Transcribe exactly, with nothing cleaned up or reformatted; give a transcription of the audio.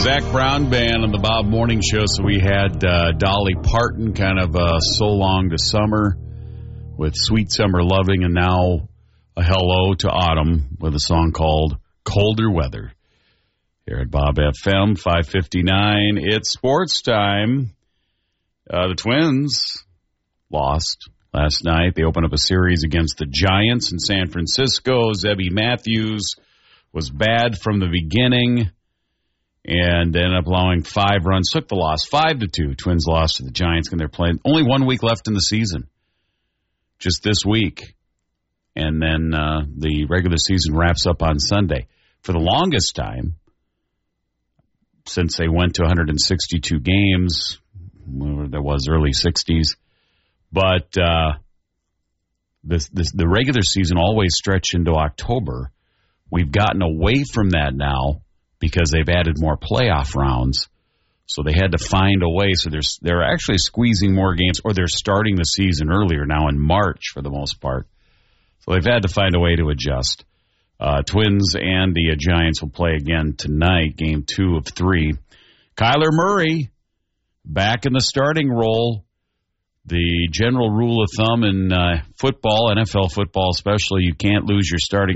Zach Brown Band on the Bob Morning Show. So we had uh, Dolly Parton, kind of uh, So Long to Summer with Sweet Summer Loving, and now a hello to autumn with a song called Colder Weather. Here at Bob F M, five fifty-nine, it's sports time. Uh, the Twins lost last night. They opened up a series against the Giants in San Francisco. Zebby Matthews was bad from the beginning and ended up allowing five runs. Took the loss, five to two. Twins lost to the Giants, and they're playing only one week left in the season, just this week. And then uh, the regular season wraps up on Sunday. For the longest time, since they went to one hundred sixty-two games, whatever that was, early sixties, but uh, this, this, the regular season always stretched into October. We've gotten away from that now because they've added more playoff rounds. So they had to find a way. So they're, they're actually squeezing more games, or they're starting the season earlier now in March for the most part. So they've had to find a way to adjust. Uh, Twins and the uh, Giants will play again tonight, game two of three. Kyler Murray back in the starting role. The general rule of thumb in uh, football, N F L football especially, you can't lose your starting